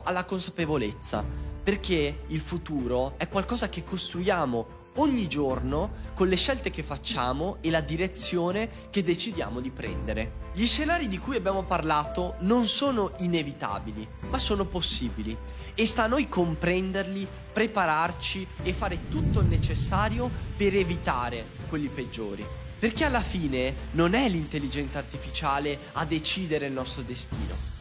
alla consapevolezza, perché il futuro è qualcosa che costruiamo ogni giorno con le scelte che facciamo e la direzione che decidiamo di prendere. Gli scenari di cui abbiamo parlato non sono inevitabili, ma sono possibili e sta a noi comprenderli, prepararci e fare tutto il necessario per evitare quelli peggiori. Perché alla fine non è l'intelligenza artificiale a decidere il nostro destino,